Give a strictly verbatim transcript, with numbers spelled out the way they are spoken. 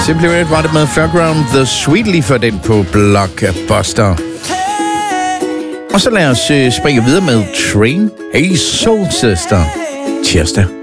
Simply Red var det med Fairground The Sweet lige for den på Blockbuster. Og så lad os øh, springe videre med Train. Hey Soul Sister. Tirsdag.